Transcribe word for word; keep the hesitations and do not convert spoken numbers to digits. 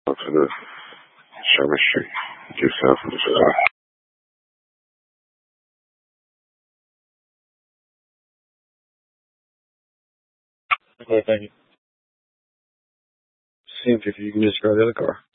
to the Sherman Street. Get yourself in the July. Okay, thank you. See if you can just grab the other car.